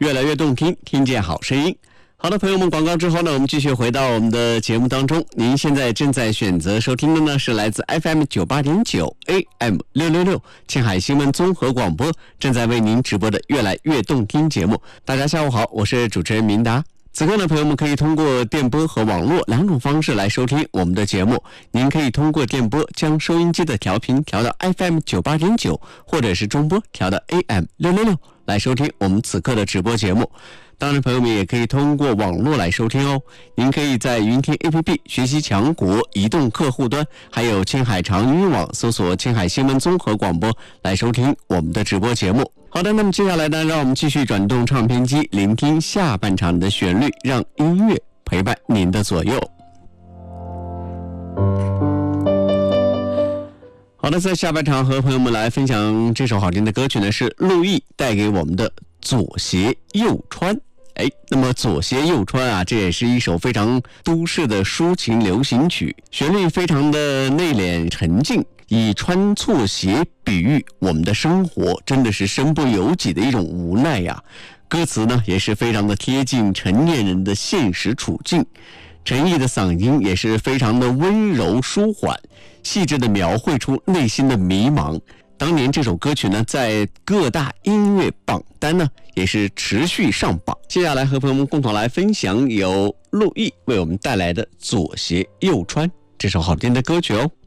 越来越动听，听见好声音。好的，朋友们，广告之后呢，我们继续回到我们的节目当中。您现在正在选择收听的呢，是来自 FM98.9 AM666 青海新闻综合广播正在为您直播的越来越动听节目。大家下午好，我是主持人明达。此刻呢，朋友们可以通过电波和网络两种方式来收听我们的节目。您可以通过电波将收音机的调频调到 FM98.9， 或者是中波调到 AM666 来收听我们此刻的直播节目。当然，朋友们也可以通过网络来收听哦。您可以在云听 APP 学习强国移动客户端，还有青海长语网搜索青海新闻综合广播来收听我们的直播节目。好的，那么接下来呢，让我们继续转动唱片机，聆听下半场的旋律，让音乐陪伴您的左右。好的，在下半场和朋友们来分享这首好听的歌曲呢，是陆毅带给我们的左鞋右穿。那么左鞋右穿啊，这也是一首非常都市的抒情流行曲，旋律非常的内敛沉静，以穿错鞋比喻我们的生活，真的是身不由己的一种无奈呀。歌词呢也是非常的贴近成年人的现实处境，陈毅的嗓音也是非常的温柔舒缓，细致的描绘出内心的迷茫。当年这首歌曲呢，在各大音乐榜单呢也是持续上榜。接下来和朋友们共同来分享由陆毅为我们带来的《左鞋右穿》这首好听的歌曲哦。